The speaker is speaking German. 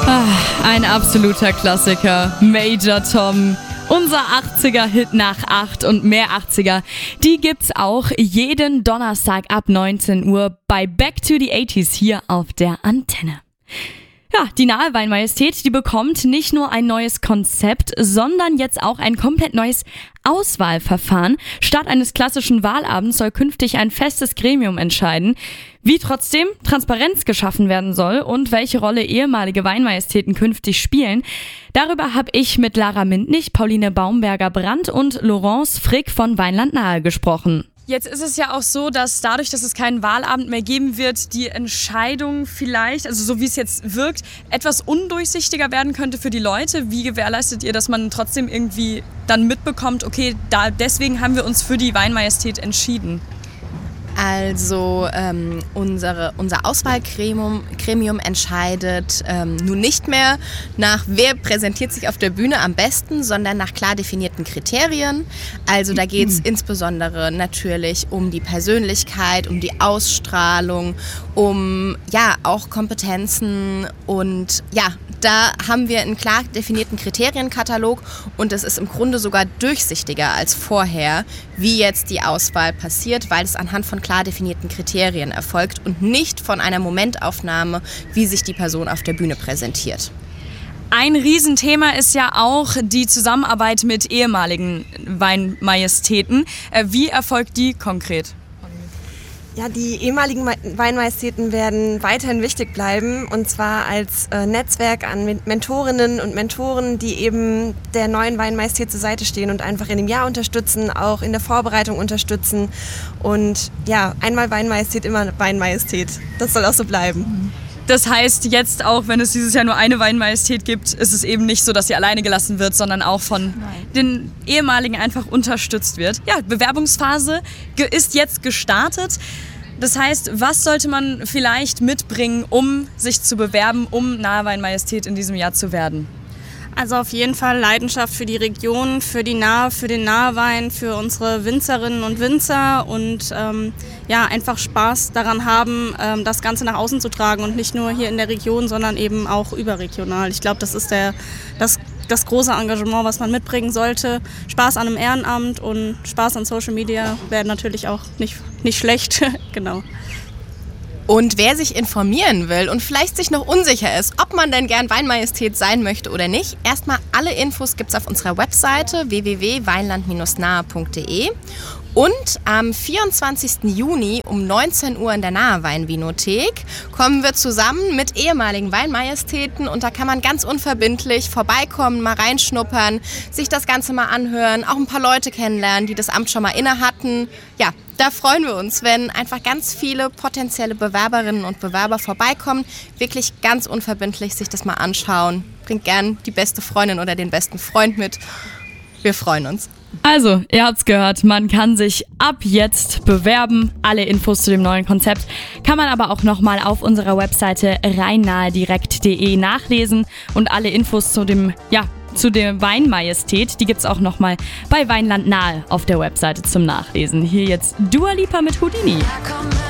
Ein absoluter Klassiker. Major Tom. Unser 80er-Hit nach 8 und mehr 80er, die gibt's auch jeden Donnerstag ab 19 Uhr bei Back to the 80s hier auf der Antenne. Ja, die Nahe Weinmajestät, die bekommt nicht nur ein neues Konzept, sondern jetzt auch ein komplett neues Auswahlverfahren. Statt eines klassischen Wahlabends soll künftig ein festes Gremium entscheiden, wie trotzdem Transparenz geschaffen werden soll und welche Rolle ehemalige Weinmajestäten künftig spielen. Darüber habe ich mit Lara Mintnich, Pauline Baumberger-Brandt und Laurence Frick von Weinland Nahe gesprochen. Jetzt ist es ja auch so, dass dadurch, dass es keinen Wahlabend mehr geben wird, die Entscheidung vielleicht, also so wie es jetzt wirkt, etwas undurchsichtiger werden könnte für die Leute. Wie gewährleistet ihr, dass man trotzdem irgendwie dann mitbekommt, okay, deswegen haben wir uns für die Weinmajestät entschieden? Also unser Auswahlgremium entscheidet nun nicht mehr nach, wer präsentiert sich auf der Bühne am besten, sondern nach klar definierten Kriterien. Also da geht es insbesondere natürlich um die Persönlichkeit, um die Ausstrahlung, um auch Kompetenzen und da haben wir einen klar definierten Kriterienkatalog und es ist im Grunde sogar durchsichtiger als vorher, wie jetzt die Auswahl passiert, weil es anhand von klar definierten Kriterien erfolgt und nicht von einer Momentaufnahme, wie sich die Person auf der Bühne präsentiert. Ein Riesenthema ist ja auch die Zusammenarbeit mit ehemaligen Weinmajestäten. Wie erfolgt die konkret? Ja, die ehemaligen Weinmajestäten werden weiterhin wichtig bleiben und zwar als Netzwerk an Mentorinnen und Mentoren, die eben der neuen Weinmajestät zur Seite stehen und einfach in dem Jahr unterstützen, auch in der Vorbereitung unterstützen und einmal Weinmajestät, immer Weinmajestät. Das soll auch so bleiben. Das heißt, jetzt auch, wenn es dieses Jahr nur eine Weinmajestät gibt, ist es eben nicht so, dass sie alleine gelassen wird, sondern auch von den ehemaligen einfach unterstützt wird. Ja, Bewerbungsphase ist jetzt gestartet. Das heißt, was sollte man vielleicht mitbringen, um sich zu bewerben, um Nahe Weinmajestät in diesem Jahr zu werden? Also auf jeden Fall Leidenschaft für die Region, für den Nahewein, für unsere Winzerinnen und Winzer und einfach Spaß daran haben, das Ganze nach außen zu tragen und nicht nur hier in der Region, sondern eben auch überregional. Ich glaube, das ist das große Engagement, was man mitbringen sollte. Spaß an einem Ehrenamt und Spaß an Social Media wäre natürlich auch nicht schlecht. Genau. Und wer sich informieren will und vielleicht sich noch unsicher ist, ob man denn gern Weinmajestät sein möchte oder nicht, erstmal alle Infos gibt's auf unserer Webseite www.weinland-nahe.de. Und am 24. Juni um 19 Uhr in der Nahe Weinvinothek kommen wir zusammen mit ehemaligen Weinmajestäten und da kann man ganz unverbindlich vorbeikommen, mal reinschnuppern, sich das Ganze mal anhören, auch ein paar Leute kennenlernen, die das Amt schon mal inne hatten. Ja, da freuen wir uns, wenn einfach ganz viele potenzielle Bewerberinnen und Bewerber vorbeikommen, wirklich ganz unverbindlich sich das mal anschauen. Bringt gern die beste Freundin oder den besten Freund mit. Wir freuen uns. Also, ihr habt's gehört, man kann sich ab jetzt bewerben. Alle Infos zu dem neuen Konzept kann man aber auch nochmal auf unserer Webseite rheinnahedirekt.de nachlesen und alle Infos zu der Weinmajestät, die gibt's auch nochmal bei Weinland Nahe auf der Webseite zum Nachlesen. Hier jetzt Dua Lipa mit Houdini.